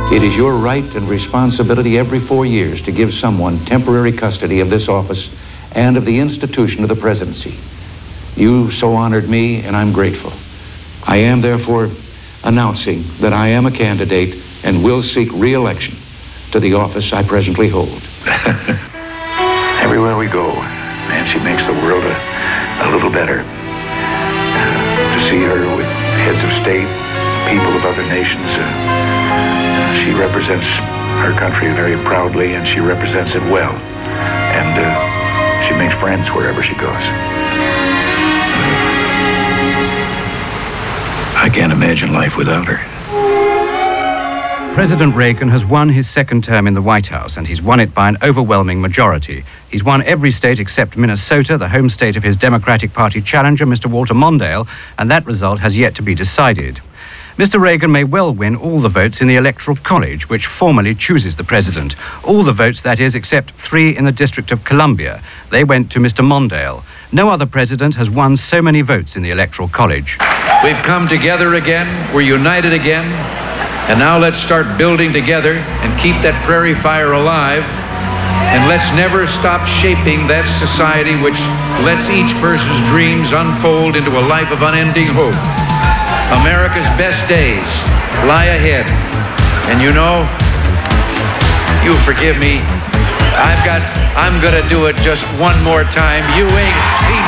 It is your right and responsibility every 4 years to give someone temporary custody of this office and of the institution of the presidency. You so honored me, and I'm grateful. I am, therefore, announcing that I am a candidate and will seek re-election to the office I presently hold. Everywhere we go, Nancy makes the world a little better. To see her with heads of state, people of other nations, she represents her country very proudly, and she represents it well. And she makes friends wherever she goes. I can't imagine life without her. President Reagan has won his second term in the White House, and he's won it by an overwhelming majority. He's won every state except Minnesota, the home state of his Democratic Party challenger, Mr. Walter Mondale, and that result has yet to be decided. Mr. Reagan may well win all the votes in the Electoral College, which formally chooses the president. All the votes, that is, except 3 in the District of Columbia. They went to Mr. Mondale. No other president has won so many votes in the Electoral College. We've come together again. We're united again. And now let's start building together and keep that prairie fire alive. And let's never stop shaping that society which lets each person's dreams unfold into a life of unending hope. America's best days lie ahead. And you know, you forgive me, I'm gonna do it just one more time. You ain't seen